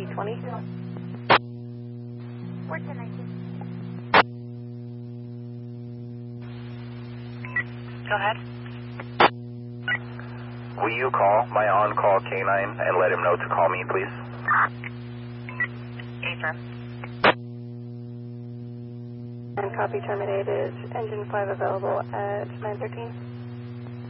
320. 41019. Go ahead. Will you call my on-call canine and let him know to call me, please? Affirm. And copy terminated. Engine 5 available at 913.